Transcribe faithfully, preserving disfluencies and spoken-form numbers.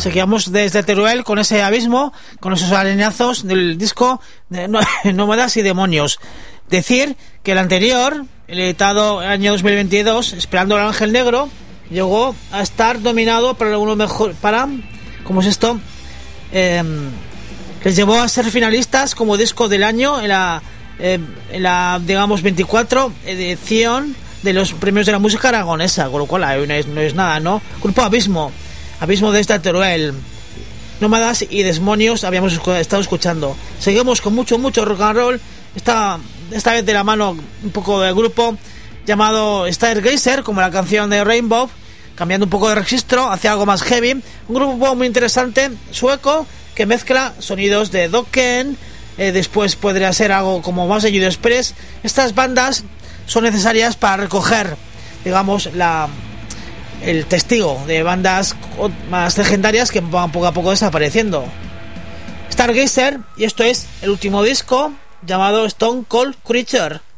Seguíamos desde Teruel con ese Abismo, con esos arañazos del disco de Nómadas y Demonios. Decir que el anterior, el editado en el año dos mil veintidós, Esperando al Ángel Negro, llegó a estar dominado para algunos mejor, para, ¿cómo es esto? Eh, les llevó a ser finalistas como disco del año en la, eh, en la digamos, veinticuatro edición de los premios de la música aragonesa, con lo cual no es, no es nada, ¿no? Grupo Abismo. Abismo desde Teruel, Nómadas y Demonios habíamos estado escuchando. Seguimos con mucho, mucho rock and roll. Esta, esta vez de la mano un poco del grupo llamado Stargazer, como la canción de Rainbow, cambiando un poco de registro hacia algo más heavy. Un grupo muy interesante, sueco, que mezcla sonidos de Dokken, eh, después podría ser algo como más de Judas Express. Estas bandas son necesarias para recoger, digamos, la... el testigo de bandas más legendarias que van poco a poco desapareciendo. Stargazer, y esto es el último disco llamado Stone Cold Creature.